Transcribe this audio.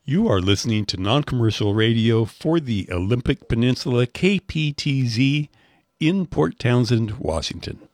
You are listening to non-commercial radio for the Olympic Peninsula, KPTZ, in Port Townsend, Washington.